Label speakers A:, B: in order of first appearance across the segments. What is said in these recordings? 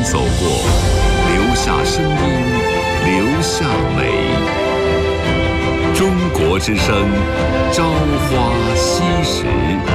A: 走过，留下声音，留下美。中国之声，朝花夕拾。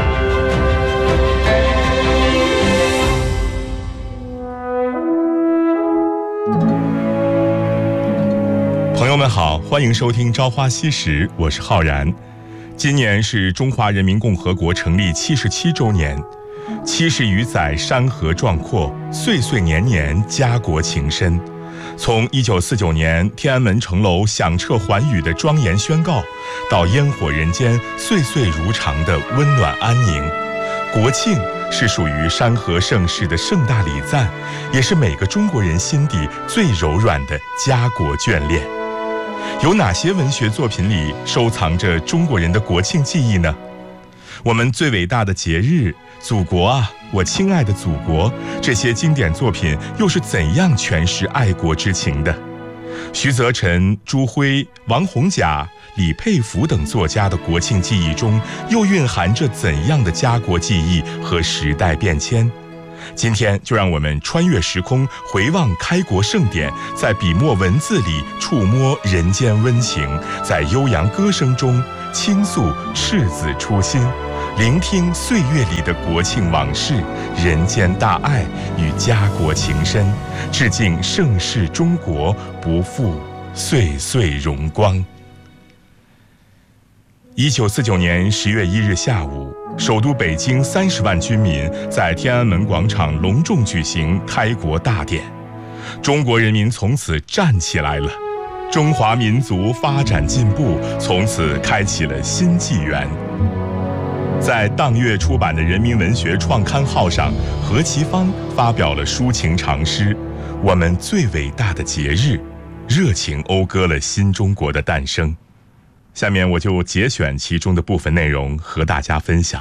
B: 朋友们好，欢迎收听《朝花夕拾》，我是浩然。今年是中华人民共和国成立77周年，70余载山河壮阔，岁岁年年家国情深。从1949年天安门城楼响彻寰宇的庄严宣告，到烟火人间岁岁如常的温暖安宁，国庆是属于山河盛世的盛大礼赞，也是每个中国人心底最柔软的家国眷恋。有哪些文学作品里收藏着中国人的国庆记忆呢？我们最伟大的节日，祖国啊，我亲爱的祖国，这些经典作品又是怎样诠释爱国之情的？徐则臣、朱辉、王洪甲、李佩孚等作家的国庆记忆中，又蕴含着怎样的家国记忆和时代变迁？今天就让我们穿越时空，回望开国盛典，在笔墨文字里触摸人间温情，在悠扬歌声中倾诉赤子初心，聆听岁月里的国庆往事、人间大爱与家国情深，致敬盛世中国，不负岁岁荣光。1949年10月1日下午，首都北京30万军民在天安门广场隆重举行开国大典，中国人民从此站起来了，中华民族发展进步从此开启了新纪元。在当月出版的人民文学创刊号上，何其芳发表了抒情长诗《我们最伟大的节日》，热情讴歌了新中国的诞生。下面我就节选其中的部分内容和大家分享。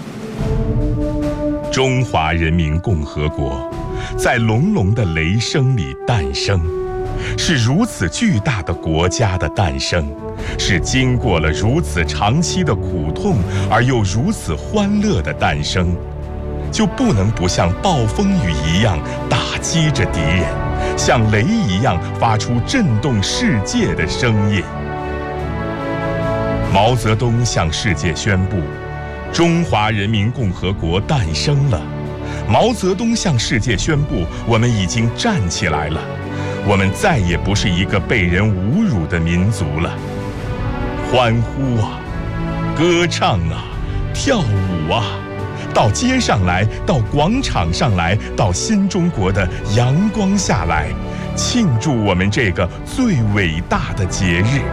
B: 中华人民共和国在隆隆的雷声里诞生，是如此巨大的国家的诞生，是经过了如此长期的苦痛而又如此欢乐的诞生，就不能不像暴风雨一样打击着敌人，像雷一样发出震动世界的声音。毛泽东向世界宣布，中华人民共和国诞生了。毛泽东向世界宣布，我们已经站起来了，我们再也不是一个被人侮辱的民族了。欢呼啊，歌唱啊，跳舞啊，到街上来，到广场上来，到新中国的阳光下来，庆祝我们这个最伟大的节日。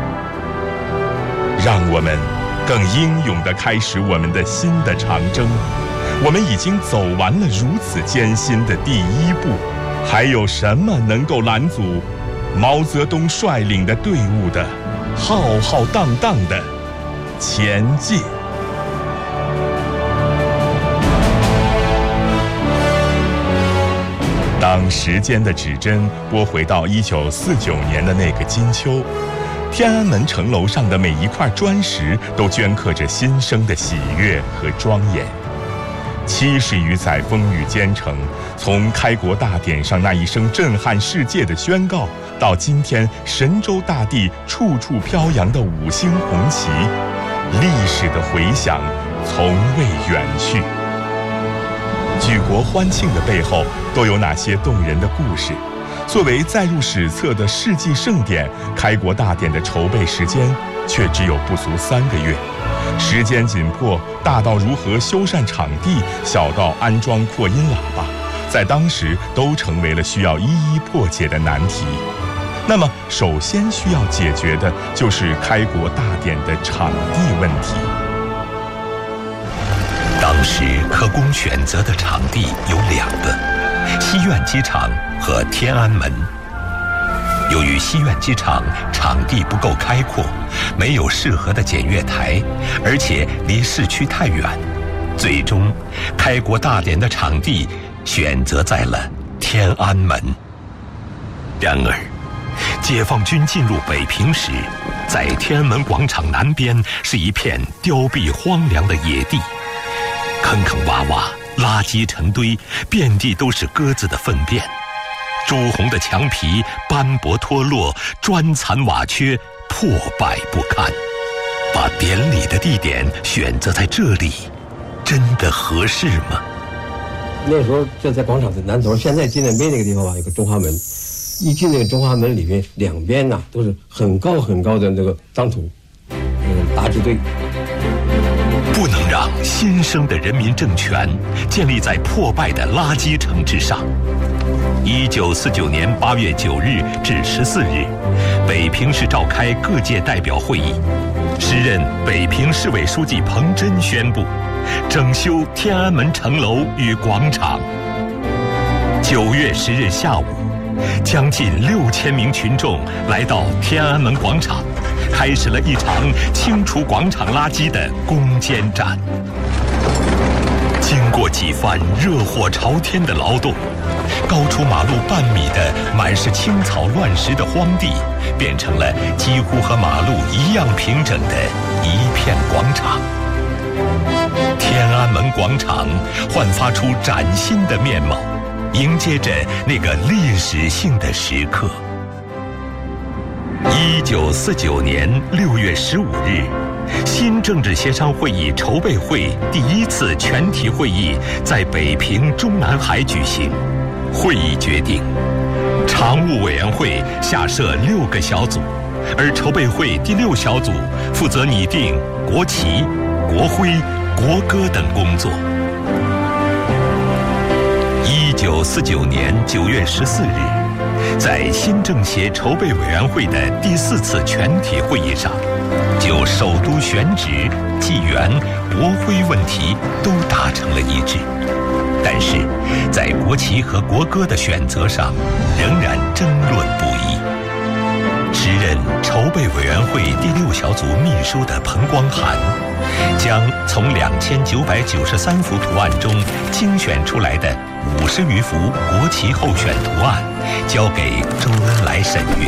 B: 让我们更英勇地开始我们的新的长征。我们已经走完了如此艰辛的第一步，还有什么能够拦阻毛泽东率领的队伍的浩浩荡荡的前进？当时间的指针拨回到1949年的那个金秋，天安门城楼上的每一块砖石都镌刻着新生的喜悦和庄严。70余载风雨兼程，从开国大典上那一声震撼世界的宣告，到今天神州大地处处飘扬的5星红旗，历史的回响从未远去。举国欢庆的背后都有哪些动人的故事？作为载入史册的世纪盛典，开国大典的筹备时间却只有不足3个月。时间紧迫，大到如何修缮场地，小到安装扩音喇叭，在当时都成为了需要一一破解的难题。那么，首先需要解决的就是开国大典的场地问题。
C: 当时可供选择的场地有2个，西苑机场和天安门。由于西苑机场场地不够开阔，没有适合的检阅台，而且离市区太远，最终开国大典的场地选择在了天安门。然而，解放军进入北平时，在天安门广场南边是一片凋敝荒凉的野地，坑坑洼洼，垃圾成堆，遍地都是鸽子的粪便。 朱红的墙皮斑驳脱落，砖残瓦缺，破败不堪。把典礼的地点选择在这里，真的合适吗？
D: 那时候就在广场的南头，现在纪念碑那个地方吧，有个中华门。一进那个中华门里面，两边呐都是很高很高的那个脏土，大支队。
C: 不能让新生的人民政权建立在破败的垃圾城之上。1949年8月9日至14日，北平市召开各界代表会议。时任北平市委书记彭真宣布，整修天安门城楼与广场。9月10日下午，将近6000名群众来到天安门广场，开始了一场清除广场垃圾的攻坚战。经过几番热火朝天的劳动，高出马路半米的满是青草乱石的荒地，变成了几乎和马路一样平整的一片广场。天安门广场焕发出崭新的面貌，迎接着那个历史性的时刻。1949年6月15日，新政治协商会议筹备会第1次全体会议在北平中南海举行。会议决定，常务委员会下设6个小组，而筹备会第6小组负责拟定国旗、国徽、国歌等工作。1949年9月14日，在新政协筹备委员会的第4次全体会议上，就首都选址、纪元、国徽问题都达成了一致。但是，在国旗和国歌的选择上，仍然争论不已。时任筹备委员会第6小组秘书的彭光涵，将从2993幅图案中精选出来的50余幅国旗候选图案，交给周恩来审阅。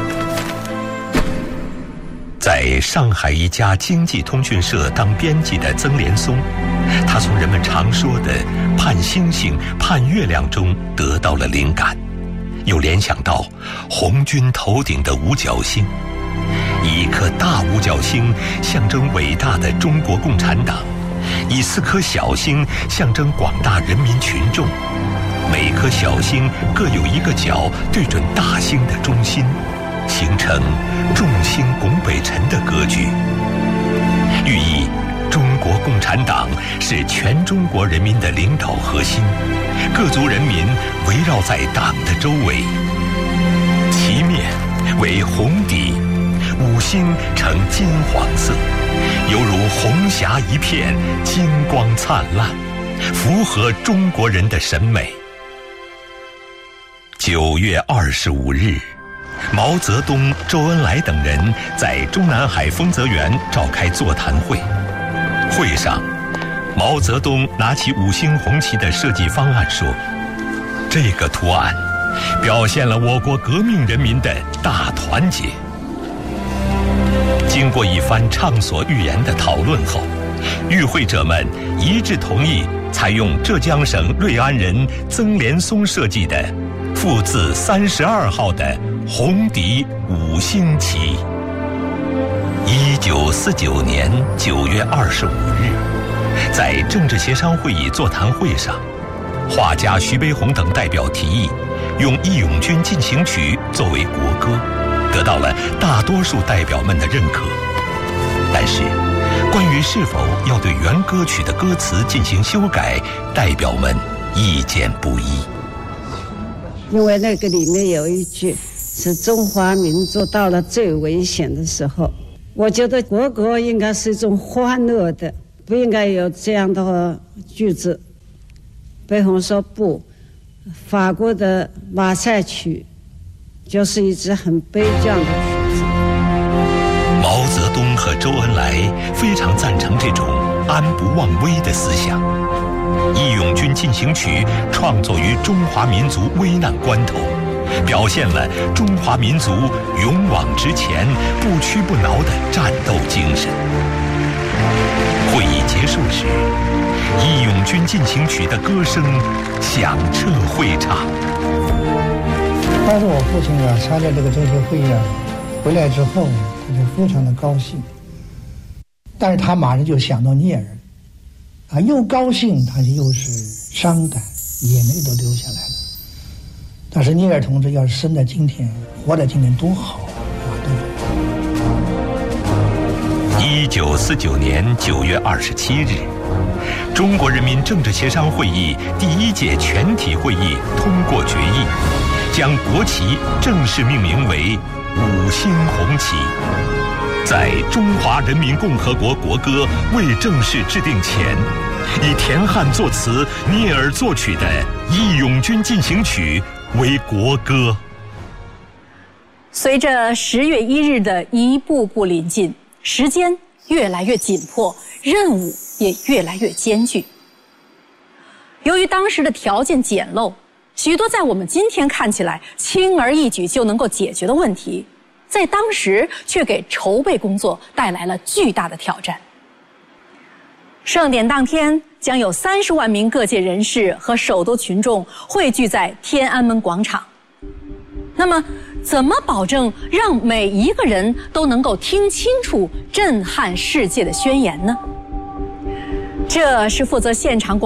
C: 在上海一家经济通讯社当编辑的曾连松，他从人们常说的盼星星、盼月亮中得到了灵感，又联想到红军头顶的五角星。以一颗大五角星象征伟大的中国共产党，以4颗小星象征广大人民群众。每颗小星各有一个角对准大星的中心，形成众星拱北辰的格局，寓意中国共产党是全中国人民的领导核心，各族人民围绕在党的周围。旗面为红底，5星呈金黄色，犹如红霞一片，金光灿烂，符合中国人的审美。9月25日，毛泽东、周恩来等人在中南海丰泽园召开座谈会。会上，毛泽东拿起5星红旗的设计方案说：“这个图案表现了我国革命人民的大团结。”经过一番畅所欲言的讨论后，与会者们一致同意采用浙江省瑞安人曾连松设计的复字32号的红底5星旗。1949年9月25日，在政治协商会议座谈会上，画家徐悲鸿等代表提议用《义勇军进行曲》作为国歌，得到了大多数代表们的认可。但是，关于是否要对原歌曲的歌词进行修改，代表们意见不一。
E: 因为那个里面有一句是中华民族到了最危险的时候，我觉得国歌应该是一种欢乐的，不应该有这样的句子。悲鸿说不，法国的马赛曲就是一支很悲壮的曲子。
C: 毛泽东和周恩来非常赞成这种安不忘危的思想。《义勇军进行曲》创作于中华民族危难关头，表现了中华民族勇往直前、不屈不挠的战斗精神。会议结束时，《义勇军进行曲》的歌声响彻会场。
F: 当时我父亲啊参加这个政协会议啊，回来之后他就非常的高兴，但是他马上就想到聂人，啊，又高兴他又是伤感，眼泪都流下来了。但是聂耳同志要是生在今天，活在今天多好啊，对吧
C: ？1949年9月27日，中国人民政治协商会议第1届全体会议通过决议，将国旗正式命名为5星红旗。在中华人民共和国国歌未正式制定前，以田汉作词、聂耳作曲的《义勇军进行曲》为国歌。
G: 随着10月1日的一步步临近，时间越来越紧迫，任务也越来越艰巨。由于当时的条件简陋，许多在我们今天看起来轻而易举就能够解决的问题，在当时却给筹备工作带来了巨大的挑战。盛典当天，将有30万名各界人士和首都群众汇聚在天安门广场。那么，怎么保证让每一个人都能够听清楚震撼世界的宣言呢？这是负责现场广